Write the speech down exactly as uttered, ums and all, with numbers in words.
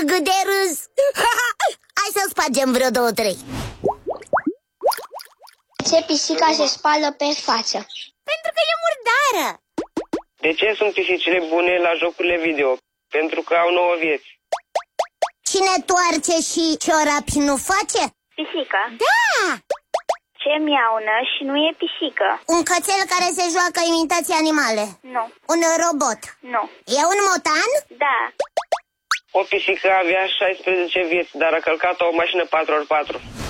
cât de râs. Hai să spargem vreo două, trei. Ce pisica se spală pe față? Pentru că e murdară. De ce sunt pisicile bune la jocurile video? Pentru că au nouă vieți. Cine toarce și ciorapi nu face? Pisica. Da! Ce miaună și nu e pisică? Un cățel care se joacă imitații animale. Nu. Un robot. Nu. E un motan? Da. O pisică avea șaisprezece vieți, dar a călcat o mașină patru ori patru.